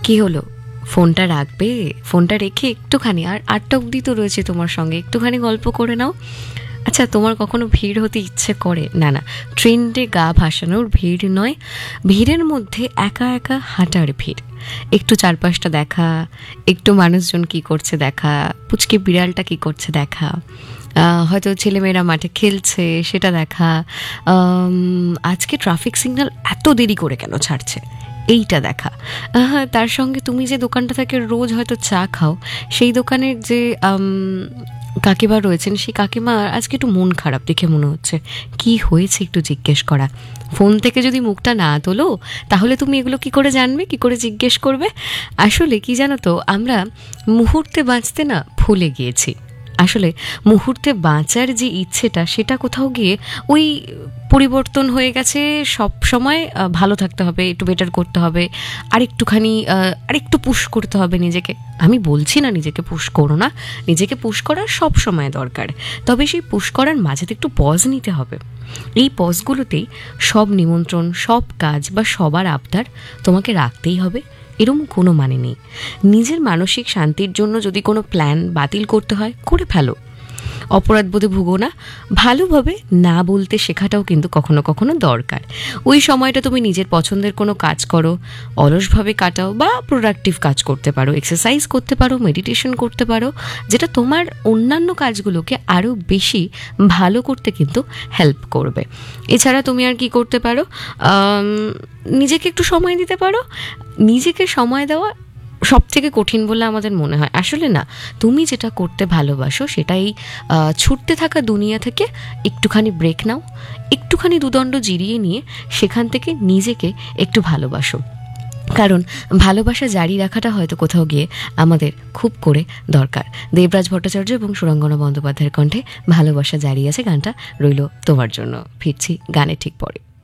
কি হলো, ফোনটা রাখবে? ফোনটা রেখে একটুখানি, আর 8টা অবধি তো রয়েছে তোমার সঙ্গে, একটুখানি গল্প করে নাও। আচ্ছা, তোমার কখনো ভিড় হতে ইচ্ছে করে? না না, ট্রেন্ডে গা ভাসানোর ভিড় নয়, ভিড়ের মধ্যে একা একা হাঁটার ভিড়। একটু চারপাশটা দেখা, একটু মানুষজন কি করছে দেখা, পুচকে বিড়ালটা কি করছে দেখা, হয়তো ছেলেমেয়েরা মাঠে খেলছে সেটা দেখা, আজকে ট্রাফিক সিগন্যাল এত দেরি করে কেন ছাড়ছে এইটা দেখা। তার সঙ্গে তুমি যে দোকানটা থেকে রোজ হয়তো চা খাও, সেই দোকানের যে কাকিমা রয়েছেন, সেই কাকিমা আজকে একটু মন খারাপ দেখে মনে হচ্ছে, কি হয়েছে একটু জিজ্ঞেস করা। ফোন থেকে যদি মুখটা না তোলো, তাহলে তুমি এগুলো কি করে জানবে, কি করে জিজ্ঞেস করবে? আসলে কি জানো তো, আমরা মুহূর্তে বাঁচতে না ভুলে গিয়েছি। আসলে মুহূর্তে বাঁচার যে ইচ্ছেটা, সেটা কোথাও গিয়ে ওই পরিবর্তন হয়ে গেছে। সব সময় ভালো থাকতে হবে, একটু বেটার করতে হবে, আরেকটু পুশ করতে হবে নিজেকে। আমি বলছি না নিজেকে পুশ করো না, নিজেকে পুশ করার সব সময় দরকার, তবে সেই পুশ করার মাঝেতে একটু পজ নিতে হবে। এই পজগুলোতেই সব নিমন্ত্রণ, সব কাজ বা সবার আবদার তোমাকে রাখতেই হবে এরম কোনো মানে নেই। নিজের মানসিক শান্তির জন্য যদি কোনো প্ল্যান বাতিল করতে হয়, করে ফেলো, অপরাধবোধে ভুগো না। ভালোভাবে না বলতে শেখাটাও কিন্তু কখনো কখনো দরকার। ওই সময়টা তুমি নিজের পছন্দের কোনো কাজ করো, অলসভাবে কাটাও, বা প্রোডাক্টিভ কাজ করতে পারো, এক্সারসাইজ করতে পারো, মেডিটেশন করতে পারো, যেটা তোমার অন্যান্য কাজগুলোকে আরও বেশি ভালো করতে কিন্তু হেল্প করবে। এছাড়া তুমি আর কি করতে পারো, নিজেকে একটু সময় দিতে পারো। নিজেকে সময় দেওয়া সব থেকে কঠিন বলে আমাদের মনে হয়, আসলে না। তুমি যেটা করতে ভালোবাসো, সেটাই ছুটতে থাকা দুনিয়া থেকে একটুখানি ব্রেক নাও, একটুখানি দুদণ্ড জিরিয়ে নিয়ে সেখান থেকে নিজেকে একটু ভালোবাসো। কারণ ভালোবাসা জারি রাখাটা হয়তো কোথাও গিয়ে আমাদের খুব করে দরকার। দেবরাজ ভট্টাচার্য এবং সুরঙ্গনা বন্দ্যোপাধ্যায়ের কণ্ঠে ভালোবাসা জারি আছে গানটা রইল তোমার জন্য। ফিরছি গানে ঠিক পরে।